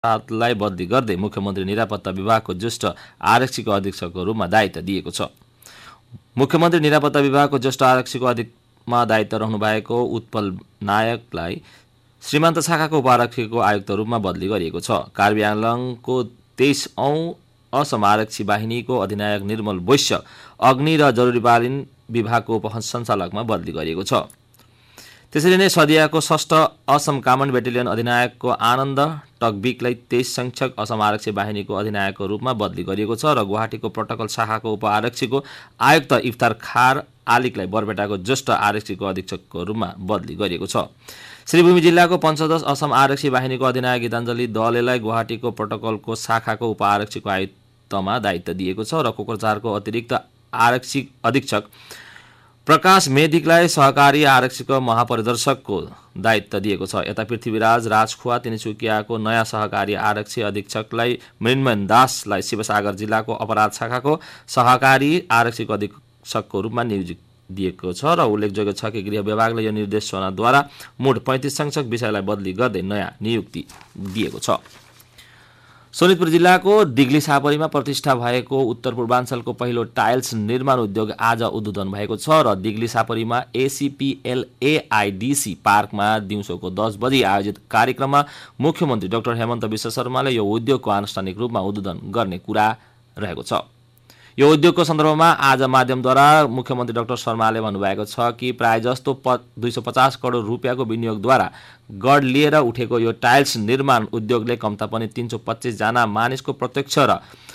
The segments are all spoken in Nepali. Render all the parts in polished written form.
सातलाई बदली गर्दै मुख्यमन्त्री निरापत्ता विभागको ज्येष्ठ आरक्षीको अधीक्षकको रूपमा दायित्व दिएको छ। मुख्यमन्त्री निरापत्ता विभागको ज्येष्ठ आरक्षीको अधिकमा दायित्व रहनुभएको उत्पल नायकलाई श्रीमन्त शाखाको उपआरक्षीको आयुक्त रूपमा बदली गरिएको छ। कार्यालयको 23औं असम आरक्षी बाहिनीको अधिनायक निर्मल वैश्य अग्नि र जरुरीकालीन विभागको उपसञ्चालकमा बदली गरिएको छ। त्यसरी नै सदियाको 6 असम कामन बेटालियन अधिनायकको आनन्द टकबिकलाई 23 संरक्षक असम आरक्षी बाहिनीको अधिनायकको रूपमा बदली गरिएको छ र गुवाहाटीको प्रोटोकल शाखाको उपआरक्षीको आयुक्त इफ्तार खार आलिकलाई बरपेटाको ज्येष्ठ आरक्षीको अधीक्षकको रूपमा बदली गरिएको छ। श्रीभूमि जिल्लाको पञ्चदश असम आरक्षी बाहिनीको अधिनायक गीताञ्जली दलेलाई गुवाहाटीको प्रोटोकलको शाखाको उपआरक्षीको आयुक्तमा दायित्व दिएको छ र कोकरझारको अतिरिक्त आरक्षी अधीक्षक प्रकाश मेधिकलाई सहकारी आरक्षीको महापरिदर्शकको दायित्व दिएको छ। यता पृथ्वीराज राजखुवा तिनसुकियाको नयाँ सहकारी आरक्षी अधीक्षकलाई मृन्मयन दासलाई शिवसागर जिल्लाको अपराध शाखाको सहकारी आरक्षीको अधीक्षकको रूपमा नियुक्ति दिएको छ र उल्लेखयोग्य छ कि गृह विभागले यो निर्देशनाद्वारा मोट 35 संरक्षक विषयलाई बदली गर्दै नयाँ नियुक्ति दिएको छ। सोनितपुर जिल्लाको दिग्ली सापरीमा प्रतिष्ठा भएको उत्तर पूर्वाञ्चलको पहिलो टाइल्स निर्माण उद्योग आज उद्घाटन भएको छ र दिग्ली सापरीमा ACPLAIDC पार्कमा दिउँसोको 10 बजे आयोजित कार्यक्रममा मुख्यमन्त्री डाक्टर हेमन्त विश्व शर्माले यो उद्योगको आनुष्ठानिक रूपमा उद्घाटन गर्ने कुरा रहेको छ। यो उद्योगको सन्दर्भमा आज माध्यमद्वारा मुख्यमन्त्री डाक्टर शर्माले भन्नुभएको छ कि प्रायजस्तो 250 करोड रुपियाँको विनियोगद्वारा गढ लिएर उठेको यो टाइल्स निर्माण उद्योगले कम्ता पनि 325 जना मानिसको प्रत्यक्ष र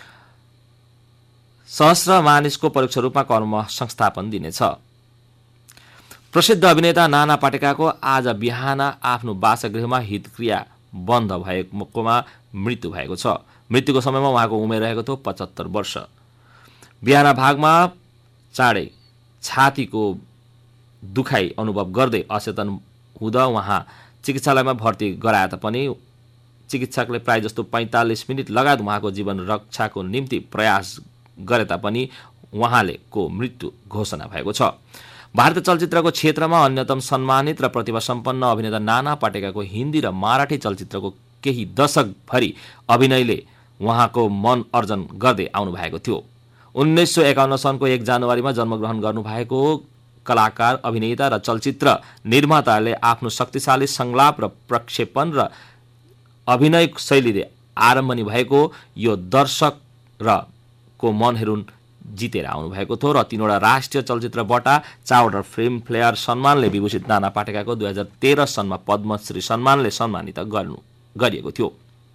सहस्र मानिसको परोक्ष रूपमा कर्म संस्थापन दिनेछ। प्रसिद्ध अभिनेता नाना पाटेकरको आज बिहान आफ्नो वासगृहमा हृदक्रिया बन्द भएकोमा मृत्यु भएको छ। मृत्युको समयमा उहाँको उमेर रहेको थियो 75 वर्ष। बिहान भागमा चाँडै छातीको दुखाइ अनुभव गर्दै अचेतन हुँदा उहाँ चिकित्सालयमा भर्ती गराए तापनि चिकित्सकले प्राय जस्तो 45 मिनट लगायत उहाँको जीवन रक्षाको निम्ति प्रयास गरे तापनि उहाँले को मृत्यु घोषणा भएको छ। भारतीय चलचित्रको क्षेत्रमा अन्यतम सम्मानित र प्रतिभा सम्पन्न अभिनेता नाना पाटेकरको हिन्दी र मराठी चलचित्रको केही दशकभरि अभिनयले उहाँको मन अर्जन गर्दै आउनु भएको थियो। 1951 सनको 1 जनवरीमा जन्मग्रहण गर्नुभएको कलाकार अभिनेता र चलचित्र निर्माताले आफ्नो शक्तिशाली संलाप र प्रक्षेपण र अभिनय शैलीले आरम्भनी भएको यो दर्शक र को मन हेरुन जितेर आउनु भएको थियो र 3वटा राष्ट्रिय चलचित्र बटा 4वटा फिल्म फेयर सम्मानले विभूषित नाना पाटेकरको 2013 सनमा पद्मश्री सम्मानले सम्मानित गरिएको थियो।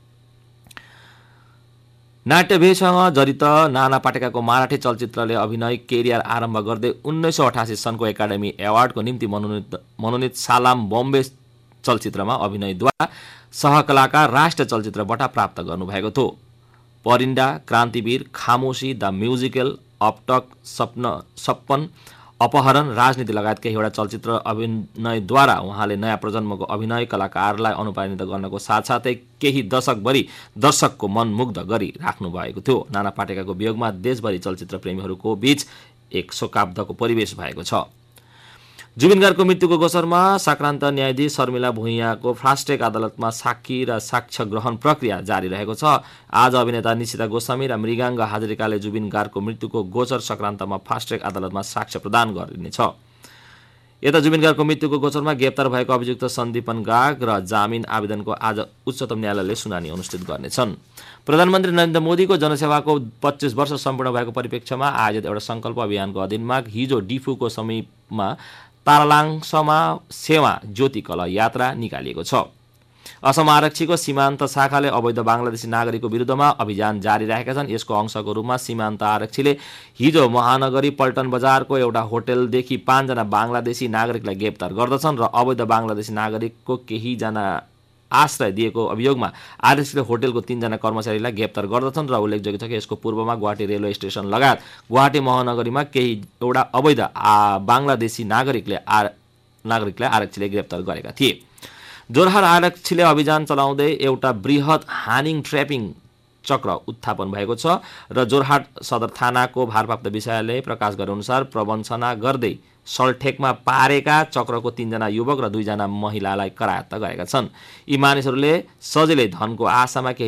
नाट्यवेशसँग जडित नाना पाटेकरको मराठी चलचित्रले अभिनय करियर आरम्भ गर्दै 1988 सनको एकाडेमी एवार्डको निम्ति मनोनित सालाम बम्बे चलचित्रमा अभिनयद्वारा सहकलाकार राष्ट्रिय चलचित्र बटा प्राप्त गर्नुभएको थियो। परिन्डा, क्रान्तिवीर, खामोशी, द म्युजिकल, अपटक, सपन, अपहरण, राजनीति लगायत केहीवटा चलचित्र अभिनयद्वारा उहाँले नयाँ प्रजन्मको अभिनय कलाकारलाई अनुप्राणित गर्नको साथसाथै केही दशकभरि दर्शकको मन मुग्ध गरी राख्नु भएको थियो। नाना पाटेकरको वियोगमा देशभरि चलचित्र प्रेमीहरूको बीच एक शोकाब्दको परिवेश भएको छ। जुबिन गार्गको मृत्युको गोचरमा सङ्क्रान्त न्यायाधीश शर्मिला भुइँयाको फास्ट ट्र्याक अदालतमा साक्षी र साक्ष्य ग्रहण प्रक्रिया जारी रहेको छ। आज अभिनेता निशिता गोस्वामी र मृगाङ्ग हाजरिकाले जुबिन गार्गको मृत्युको गोचर सङ्क्रान्तमा फास्ट ट्र्याक अदालतमा साक्ष्य प्रदान गरिनेछ। यता जुबिन गार्गको मृत्युको गोचरमा गिरफ्तार भएको अभियुक्त सन्दीपन गार्ग र जामिन आवेदनको आज उच्चतम न्यायालयले सुनानी अनुष्ठित गर्नेछन्। प्रधानमन्त्री नरेन्द्र मोदीको जनसेवाको 25 वर्ष सम्पूर्ण भएको परिप्रेक्ष्यमा आयोजित एउटा संकल्प अभियानको अधीनमा हिजो डिफूको समीपमा तारालाङसमा सेवा ज्योति कला यात्रा निकालिएको छ। असम आरक्षीको सीमान्त शाखाले अवैध बांग्लादेशी नागरिकको विरुद्धमा अभियान जारी राखेका छन्। यसको अंशको रूपमा सीमान्त आरक्षीले हिजो महानगरी पल्टन बजारको एउटा होटलदेखि 5 जना बांग्लादेशी नागरिकलाई ग्रेप्तार गर्दछन् र अवैध बांग्लादेशी नागरिकको केही जना आश्रय दिएको अभियोगमा आरक्षीले होटलको 3 जना कर्मचारीलाई ग्रेप्तार गर्दछन् र उल्लेखयोग्य छ कि यसको पूर्वमा गुवाहाटी रेलवे स्टेसन लगायत गुवाहाटी महानगरीमा केही एउटा अवैध बांग्लादेशी नागरिकलाई आरक्षीले ग्रेप्तार गरेका थिए। जोरहाट आरक्षीले अभियान चलाउँदै एउटा बृहत हानिङ ट्र्यापिङ चक्र उत्थापन भएको छ र जोरहाट सदर थानाको भारप्राप्त विषयले प्रकाश गरेअनुसार प्रवञ्चना गर्दै सल्ठेकमा पारेका चक्रको 3 जना युवक र 2 जना महिलालाई करायत्त गरेका छन्। यी मानिसहरूले सजिलै धनको आशामा केही